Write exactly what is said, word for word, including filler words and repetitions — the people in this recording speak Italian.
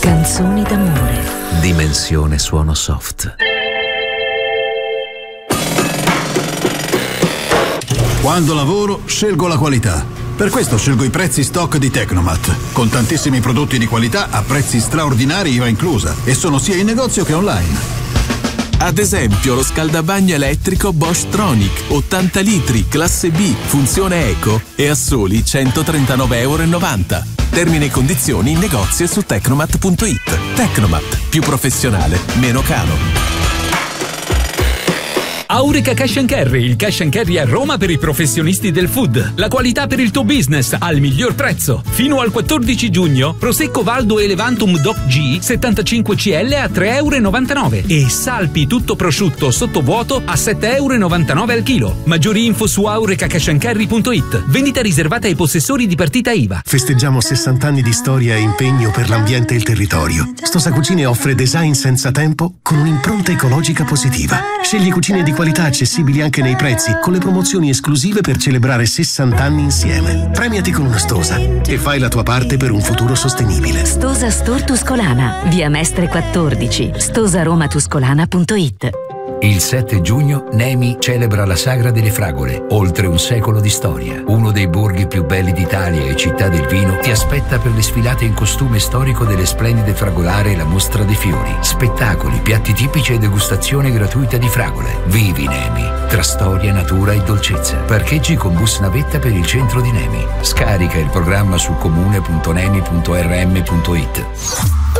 Canzoni d'amore. Dimensione suono soft. Quando lavoro, scelgo la qualità. Per questo scelgo i prezzi stock di Tecnomat, con tantissimi prodotti di qualità a prezzi straordinari, I V A inclusa, e sono sia in negozio che online. Ad esempio lo scaldabagno elettrico Bosch Tronic, ottanta litri, classe B, funzione eco e a soli centotrentanove virgola novanta euro. Termini e condizioni in negozio e su tecnomat punto it. Tecnomat, più professionale, meno caro. Aurica Cash and Carry, il cash and carry a Roma per i professionisti del food. La qualità per il tuo business al miglior prezzo. Fino al quattordici giugno, Prosecco Valdo Elevantum D O C G settantacinque centilitri a tre virgola novantanove euro e Salpi tutto prosciutto sottovuoto a sette virgola novantanove euro al chilo. Maggiori info su aurica cash and carry punto it. Vendita riservata ai possessori di partita I V A. Festeggiamo sessanta anni di storia e impegno per l'ambiente e il territorio. Stosa Cucine offre design senza tempo con un'impronta ecologica positiva. Scegli cucine di qualità accessibili anche nei prezzi, con le promozioni esclusive per celebrare sessanta anni insieme. Premiati con una Stosa e fai la tua parte per un futuro sostenibile. Stosa Store Tuscolana, via Mestre quattordici, stosaroma tuscolana punto it. Il sette giugno Nemi celebra la Sagra delle Fragole, oltre un secolo di storia. Uno dei borghi più belli d'Italia e città del vino ti aspetta per le sfilate in costume storico delle splendide fragolare e la mostra dei fiori. Spettacoli, piatti tipici e degustazione gratuita di fragole. Vivi Nemi, tra storia, natura e dolcezza. Parcheggi con bus navetta per il centro di Nemi. Scarica il programma su comune punto nemi punto r m punto it.